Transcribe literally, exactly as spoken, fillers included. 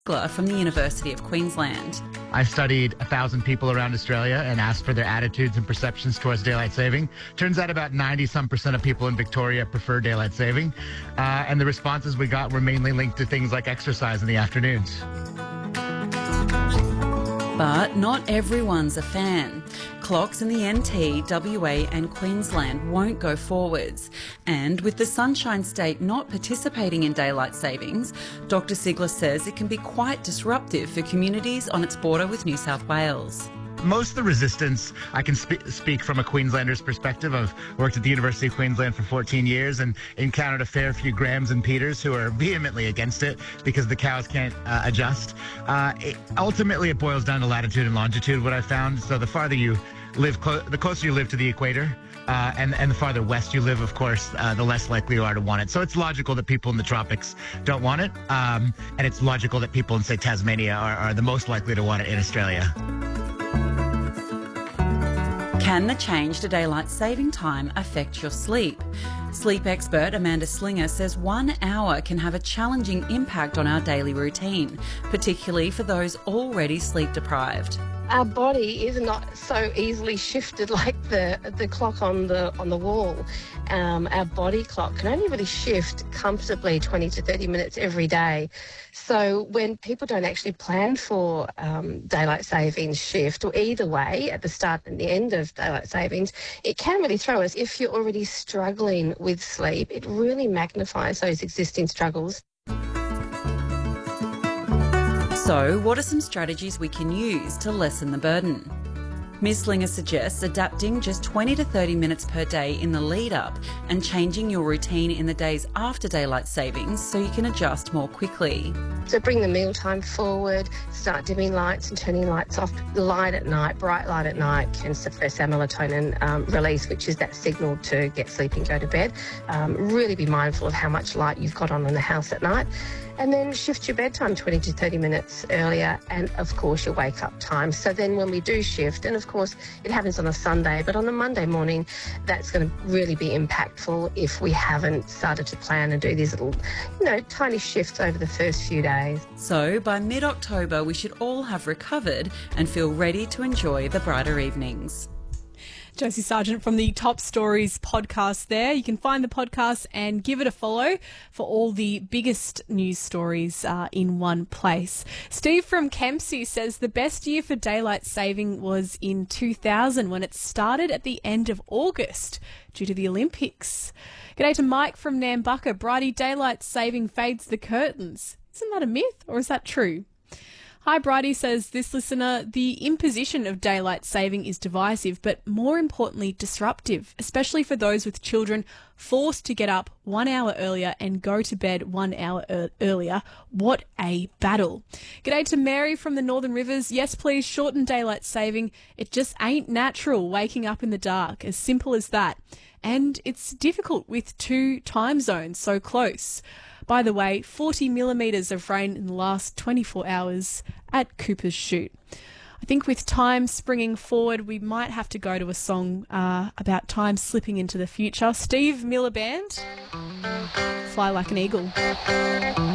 from the University of Queensland. I studied a thousand people around Australia and asked for their attitudes and perceptions towards daylight saving. Turns out about ninety some percent of people in Victoria prefer daylight saving. Uh, and the responses we got were mainly linked to things like exercise in the afternoons. But not everyone's a fan. Clocks in the N T, W A and Queensland won't go forwards. And with the Sunshine State not participating in daylight savings, Doctor Sigler says it can be quite disruptive for communities on its border with New South Wales. Most of the resistance, I can spe- speak from a Queenslander's perspective. I've worked at the University of Queensland for fourteen years and encountered a fair few Grahams and Peters who are vehemently against it because the cows can't uh, adjust. Uh, it, ultimately, it boils down to latitude and longitude, what I found. So the farther you live, clo- the closer you live to the equator, uh, and, and the farther west you live, of course, uh, the less likely you are to want it. So it's logical that people in the tropics don't want it, um, and it's logical that people in, say, Tasmania are, are the most likely to want it in Australia. Can the change to daylight saving time affect your sleep? Sleep expert Amanda Slinger says one hour can have a challenging impact on our daily routine, particularly for those already sleep deprived. Our body is not so easily shifted like the the clock on the on the wall. Um, our body clock can only really shift comfortably twenty to thirty minutes every day. So when people don't actually plan for um, daylight savings shift, or either way, at the start and the end of daylight savings, it can really throw us. If you're already struggling with sleep, it really magnifies those existing struggles. So, what are some strategies we can use to lessen the burden? Miz Slinger suggests adapting just twenty to thirty minutes per day in the lead up and changing your routine in the days after daylight savings so you can adjust more quickly. So bring the mealtime forward, start dimming lights and turning lights off. Light at night, bright light at night can suppress our melatonin um, release, which is that signal to get sleep and go to bed. Um, really be mindful of how much light you've got on in the house at night. And then shift your bedtime twenty to thirty minutes earlier and, of course, your wake-up time. So then when we do shift, and, of course, it happens on a Sunday, but on a Monday morning, that's going to really be impactful if we haven't started to plan and do these little, you know, tiny shifts over the first few days. So by mid-October, we should all have recovered and feel ready to enjoy the brighter evenings. Josie Sargent from the Top Stories podcast there. You can find the podcast and give it a follow for all the biggest news stories uh, in one place. Steve from Kempsey says the best year for daylight saving was in two thousand when it started at the end of August due to the Olympics. G'day to Mike from Nambucca. Brighty, daylight saving fades the curtains. Isn't that a myth or is that true? Hi, Bridie, says this listener, the imposition of daylight saving is divisive, but more importantly, disruptive, especially for those with children forced to get up one hour earlier and go to bed one hour er- earlier. What a battle. G'day to Mary from the Northern Rivers. Yes, please, shorten daylight saving. It just ain't natural waking up in the dark. As simple as that. And it's difficult with two time zones so close. By the way, forty millimetres of rain in the last twenty-four hours at Cooper's Chute. I think with time springing forward, we might have to go to a song uh, about time slipping into the future. Steve Miller Band, Fly Like an Eagle.